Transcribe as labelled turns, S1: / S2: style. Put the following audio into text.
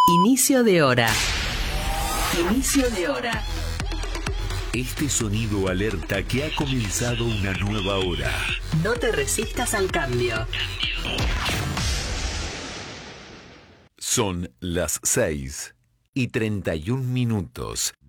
S1: Inicio de hora. Inicio de hora.
S2: Este sonido alerta que ha comenzado una nueva hora.
S1: No te resistas al cambio.
S2: Son las 6:31.